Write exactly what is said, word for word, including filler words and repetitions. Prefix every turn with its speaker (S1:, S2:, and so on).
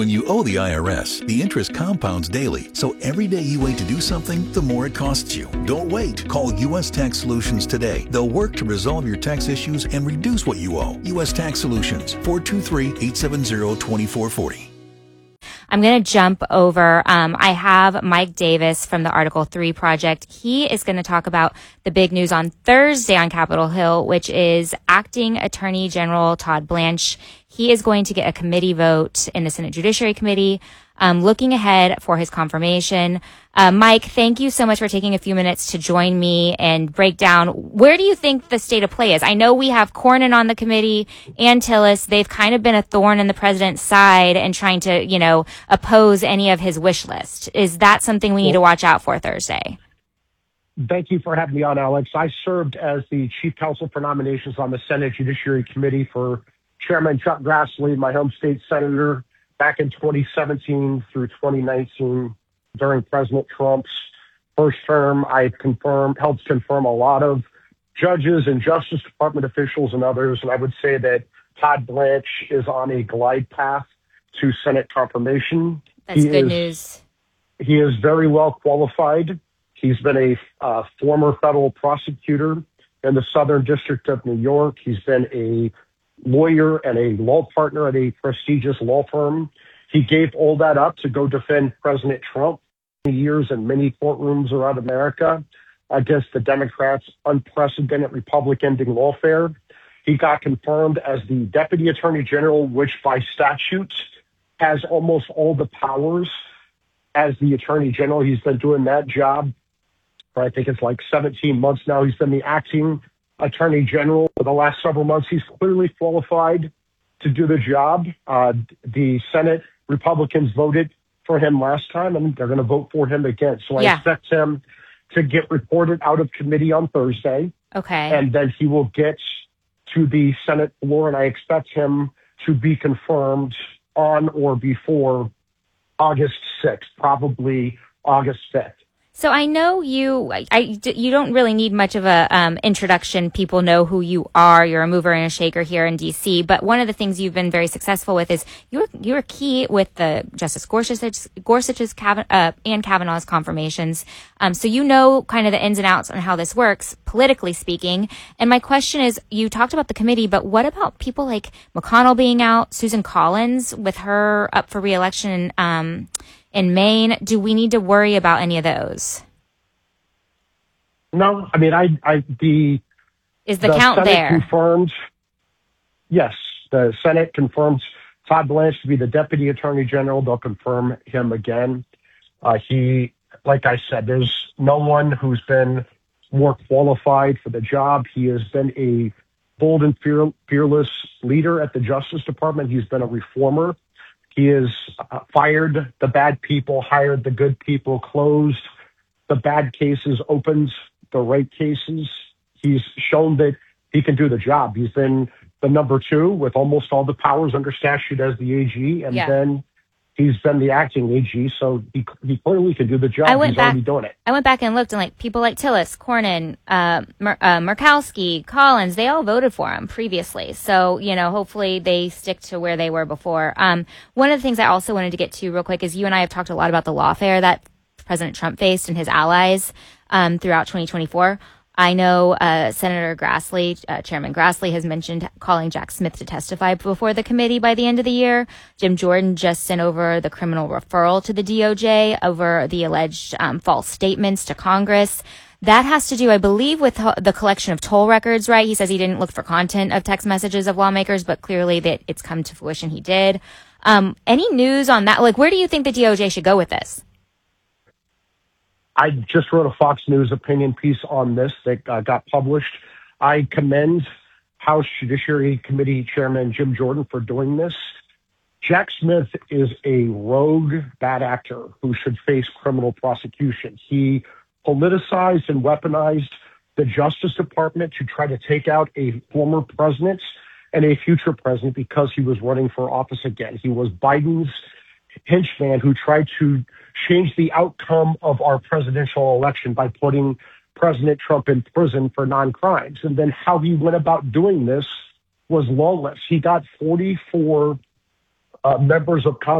S1: When you owe the I R S, the interest compounds daily, so every day you wait to do something, the more it costs you. Don't wait. Call U S Tax Solutions today. They'll work to resolve your tax issues and reduce what you owe. U S Tax Solutions, four two three, eight seven zero, two four four zero.
S2: I'm going to jump over. Um, I have Mike Davis from the Article three Project. He is going to talk about the big news on Thursday on Capitol Hill, which is Acting Attorney General Todd Blanche. He is going to get a committee vote in the Senate Judiciary Committee, um, looking ahead for his confirmation. Uh, Mike, thank you so much for taking a few minutes to join me and break down where do you think the state of play is? I know we have Cornyn on the committee and Tillis. They've kind of been a thorn in the president's side and trying to, you know, oppose any of his wish list. Is that something we need to watch out for Thursday?
S3: Thank you for having me on, Alex. I served as the chief counsel for nominations on the Senate Judiciary Committee for Chairman Chuck Grassley, my home state senator, back in twenty seventeen through twenty nineteen. During President Trump's first term, I confirmed, helped confirm a lot of judges and Justice Department officials and others. And I would say that Todd Blanche is on a glide path to Senate confirmation.
S2: That's
S3: he
S2: good
S3: is,
S2: news.
S3: He is very well qualified. He's been a uh, former federal prosecutor in the Southern District of New York. He's been a lawyer and a law partner at a prestigious law firm. He gave all that up to go defend President Trump for years in many courtrooms around America against the Democrats' unprecedented Republican-ending lawfare. He got confirmed as the Deputy Attorney General, which by statute has almost all the powers as the Attorney General. He's been doing that job for, I think it's like seventeen months now. He's been the acting Attorney General for the last several months. He's clearly qualified to do the job. Uh, the Senate Republicans voted for him last time, and they're going to vote for him again. So I
S2: Yeah.
S3: expect him to get reported out of committee on Thursday.
S2: Okay.
S3: And then he will get to the Senate floor, and I expect him to be confirmed on or before August sixth, probably August fifth.
S2: So I know you, I, I- you don't really need much of a um, introduction. People know who you are. You're a mover and a shaker here in D C. But one of the things you've been very successful with is you're you're key with the Justice Gorsuch's, Gorsuch's Kavan- uh, and Kavanaugh's confirmations. Um, so you know kind of the ins and outs on how this works, politically speaking. And my question is, you talked about the committee, but what about people like McConnell being out, Susan Collins with her up for reelection? Um, In Maine, do we need to worry about any of those?
S3: No, I mean, I, I, the,
S2: Is the,
S3: the
S2: count
S3: Senate
S2: there?
S3: confirmed, yes, the Senate confirmed Todd Blanche to be the Deputy Attorney General. They'll confirm him again. Uh, he, like I said, there's no one who's been more qualified for the job. He has been a bold and fear, fearless leader at the Justice Department. He's been a reformer. He has uh, fired the bad people, hired the good people, closed the bad cases, opened the right cases. He's shown that he can do the job. He's been the number two with almost all the powers under statute as the A G, and
S2: Yeah.
S3: then he's been the acting A G, so he, he clearly can do the job.
S2: I went
S3: He's
S2: back,
S3: already doing it.
S2: I went back and looked, and like people like Tillis, Cornyn, uh, Mur- uh, Murkowski, Collins, they all voted for him previously. So, you know, hopefully they stick to where they were before. Um, one of the things I also wanted to get to real quick is you and I have talked a lot about the lawfare that President Trump faced and his allies um, throughout twenty twenty-four. I know uh, Senator Grassley, uh, Chairman Grassley, has mentioned calling Jack Smith to testify before the committee by the end of the year. Jim Jordan just sent over the criminal referral to the D O J over the alleged um, false statements to Congress. That has to do, I believe, with ho- the collection of toll records, right? He says he didn't look for content of text messages of lawmakers, but clearly that it's come to fruition he did. Um, any news on that? Like, where do you think the D O J should go with this?
S3: I just wrote a Fox News opinion piece on this that uh, got published. I commend House Judiciary Committee Chairman Jim Jordan for doing this. Jack Smith is a rogue bad actor who should face criminal prosecution. He politicized and weaponized the Justice Department to try to take out a former president and a future president because he was running for office again. He was Biden's henchman who tried to change the outcome of our presidential election by putting President Trump in prison for non-crimes. And then how he went about doing this was lawless. He got forty-four uh, members of Congress